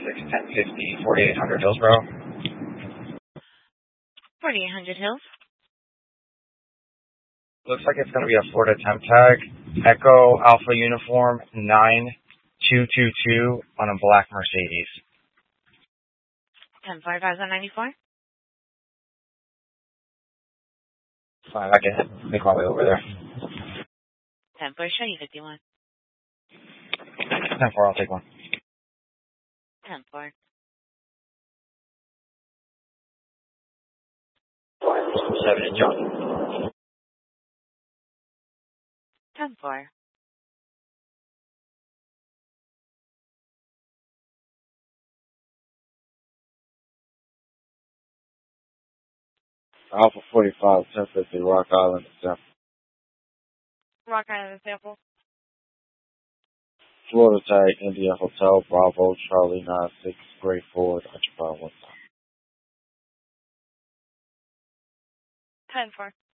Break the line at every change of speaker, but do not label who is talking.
61050, 4800 Hillsborough.
4800 Hills.
Looks like it's going to be a Florida temp tag. Echo Alpha Uniform 9222 on a black Mercedes.
10-4,
5, I can make my way over there.
10-4, show you 51.
10-4, I'll take one.
10-4.
7 and John.
10-4.
Alpha 45, 1050, Rock Island, example.
Rock Island example.
Florida tag, India Hotel, Bravo, Charlie 96, Gray Ford, Occupy 1 time.
10-4.